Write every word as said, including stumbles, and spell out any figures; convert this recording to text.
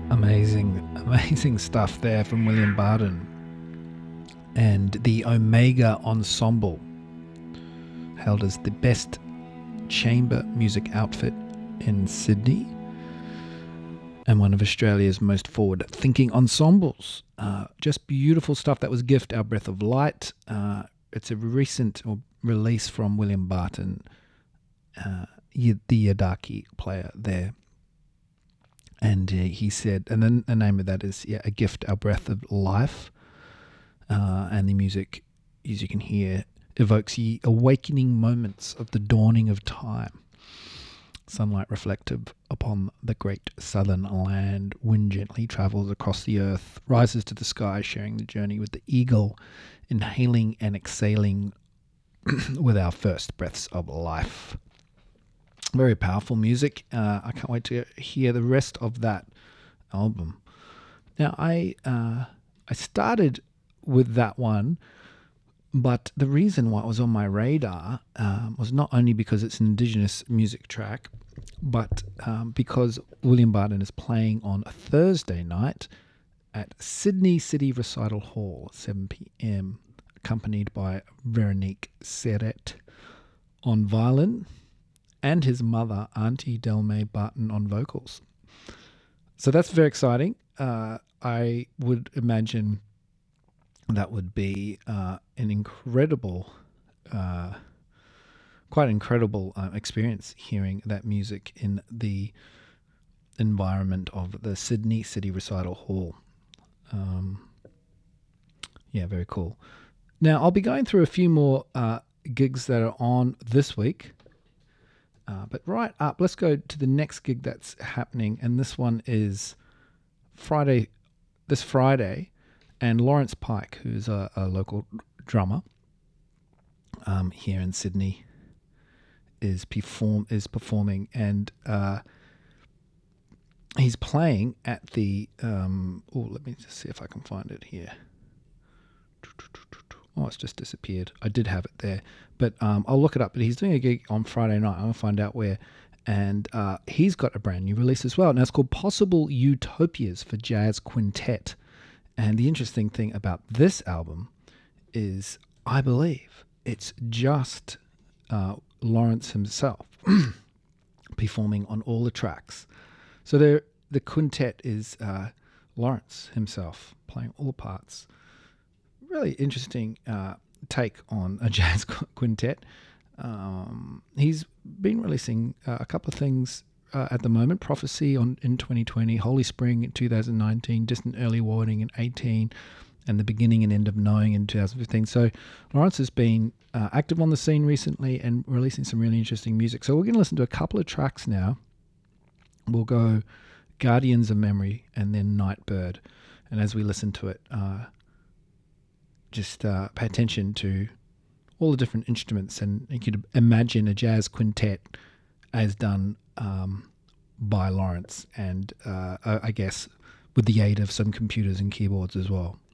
Amazing, amazing stuff there from William Barton. And the Omega Ensemble, hailed as the best chamber music outfit in Sydney and one of Australia's most forward-thinking ensembles. Uh, just beautiful stuff. That was Gift, Our Breath of Light. Uh, it's a recent release from William Barton, uh, the Yadaki player there. And uh, he said, and then the name of that is yeah, A Gift, Our Breath of Life. Uh, and the music, as you can hear, evokes the awakening moments of the dawning of time. Sunlight reflective upon the great southern land, wind gently travels across the earth, rises to the sky, sharing the journey with the eagle, inhaling and exhaling with our first breaths of life. Very powerful music. Uh, I can't wait to hear the rest of that album. Now, I uh, I started with that one, but the reason why it was on my radar um, was not only because it's an Indigenous music track, but um, because William Barton is playing on a Thursday night at Sydney City Recital Hall at seven p.m, accompanied by Veronique Serret on violin and his mother, Auntie Delmay Barton, on vocals. So that's very exciting. Uh, I would imagine that would be uh, an incredible, uh, quite incredible uh, experience hearing that music in the environment of the Sydney City Recital Hall. Um, yeah, very cool. Now, I'll be going through a few more uh, gigs that are on this week. Uh, but right up, let's go to the next gig that's happening. And this one is Friday, this Friday. And Lawrence Pike, who's a, a local drummer um, here in Sydney, is perform is performing, and uh, he's playing at the. Um, oh, let me just see if I can find it here. Oh, it's just disappeared. I did have it there, but um, I'll look it up. But he's doing a gig on Friday night. I'm gonna find out where, and uh, he's got a brand new release as well. Now it's called Possible Utopias for Jazz Quintet. And the interesting thing about this album is, I believe, it's just uh, Lawrence himself performing on all the tracks. So there, the quintet is uh, Lawrence himself playing all the parts. Really interesting uh, take on a jazz quintet. Um, he's been releasing uh, a couple of things Uh, at the moment. Prophecy on in twenty twenty, Holy Spring in two thousand nineteen, Distant Early Warning in eighteen, and The Beginning and End of Knowing in two thousand fifteen. So Lawrence has been uh, active on the scene recently and releasing some really interesting music. So we're going to listen to a couple of tracks now. We'll go Guardians of Memory and then Nightbird. And as we listen to it, uh, just uh, pay attention to all the different instruments, and you could imagine a jazz quintet as done Um, by Lawrence, and uh, I guess with the aid of some computers and keyboards as well.